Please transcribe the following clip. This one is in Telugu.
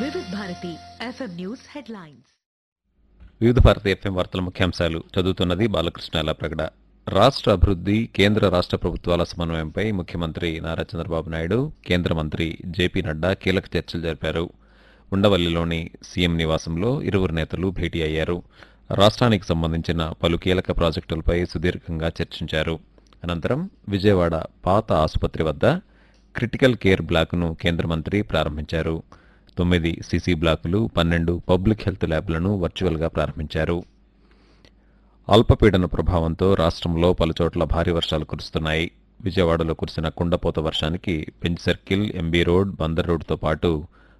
వివిధ భారతి ఎఫ్ఎం న్యూస్ హెడ్లైన్స్. వివిధ భారతి ఎఫ్ఎం వార్తల ముఖ్యాంశాలు చదువుతున్నది బాలకృష్ణ ప్రగడ. రాష్ట్ర అభివృద్ధి కేంద్ర రాష్ట్ర ప్రభుత్వాల సమన్వయంపై ముఖ్యమంత్రి నారా చంద్రబాబు నాయుడు, కేంద్ర మంత్రి జేపీ నడ్డా కీలక చర్చలు జరిపారు. ఉండవల్లిలోని సీఎం నివాసంలో ఇరువురు నేతలు భేటీ అయ్యారు. రాష్ట్రానికి సంబంధించిన పలు కీలక ప్రాజెక్టులపై సుదీర్ఘంగా చర్చించారు. అనంతరం విజయవాడ పాత ఆసుపత్రి వద్ద క్రిటికల్ కేర్ బ్లాకును కేంద్ర మంత్రి ప్రారంభించారు. 9 సీసీ బ్లాకులు, 12 పబ్లిక్ హెల్త్ ల్యాబ్లను వర్చువల్గా ప్రారంభించారు. అల్పపీడన ప్రభావంతో రాష్ట్రంలో పలుచోట్ల భారీ వర్షాలు కురుస్తున్నాయి. విజయవాడలో కురిసిన కుండపోత వర్షానికి పెంచ్ సర్కిల్, ఎంబీ రోడ్, బందర్ రోడ్డుతో పాటు